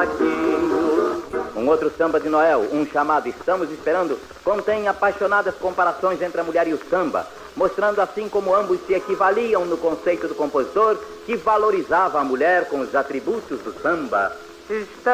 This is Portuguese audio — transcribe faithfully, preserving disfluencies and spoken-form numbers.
cavaquinho. Um outro samba de Noel, um chamado Estamos Esperando, contém apaixonadas comparações entre a mulher e o samba, mostrando assim como ambos se equivaliam no conceito do compositor, que valorizava a mulher com os atributos do samba. Está